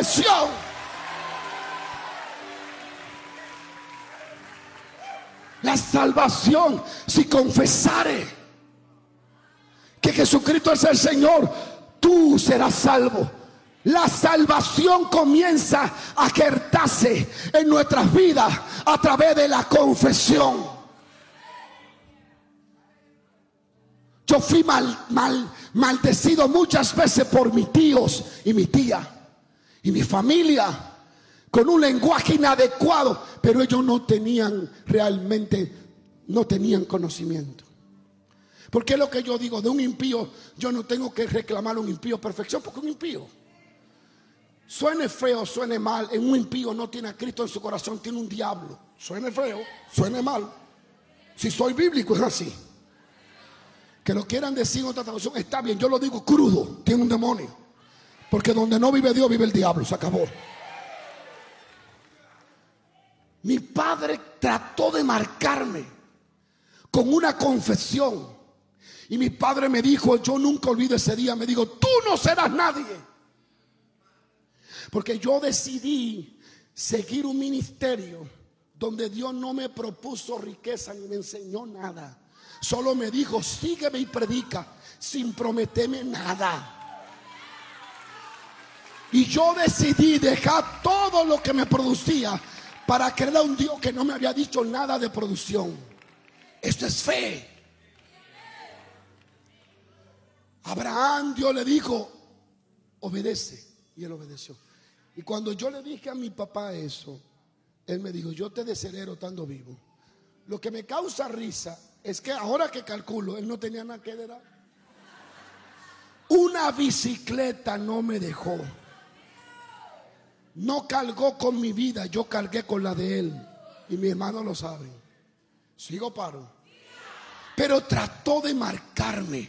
confesión. La salvación, si confesare que Jesucristo es el Señor, tú serás salvo. La salvación comienza a ejercerse en nuestras vidas a través de la confesión. Yo fui maldecido muchas veces por mis tíos y mi tía y mi familia, con un lenguaje inadecuado, pero ellos no tenían conocimiento. Porque es lo que yo digo, de un impío yo no tengo que reclamar a un impío perfección, porque un impío, suene feo, suene mal, en un impío no tiene a Cristo en su corazón, tiene un diablo. Suene feo, suene mal. Si soy bíblico es así. Que lo quieran decir en otra traducción, está bien, yo lo digo crudo, tiene un demonio. Porque donde no vive Dios, vive el diablo, se acabó. Mi padre trató de marcarme con una confesión. Y mi padre me dijo, yo nunca olvido ese día, me dijo, tú no serás nadie. Porque yo decidí seguir un ministerio donde Dios no me propuso riqueza ni me enseñó nada. Solo me dijo, sígueme y predica, sin prometerme nada. Y yo decidí dejar todo lo que me producía para creer a un Dios que no me había dicho nada de producción. Esto es fe. Abraham, Dios le dijo, obedece. Y él obedeció. Y cuando yo le dije a mi papá eso, él me dijo, yo te desheredo estando vivo. Lo que me causa risa es que ahora que calculo, él no tenía nada que dar. Una bicicleta no me dejó. No cargó con mi vida, yo cargué con la de él. Y mi hermano lo sabe. Sigo paro. Pero trató de marcarme.